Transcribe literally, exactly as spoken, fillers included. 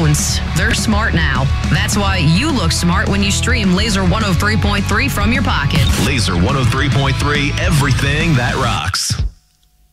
phones. They're smart now. That's why you look smart when you stream Laser one oh three point three from your pocket. Laser one oh three point three, everything that rocks.